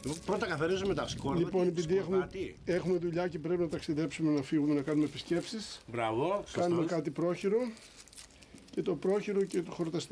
Πρώτα καθαρίζουμε τα σκόρδα. Λοιπόν, επειδή έχουμε δουλειά και πρέπει να ταξιδέψουμε, να φύγουμε, να κάνουμε επισκέψεις. Μπράβο, σωστός. Κάνουμε κάτι πρόχειρο και το πρόχειρο και το χορταστικό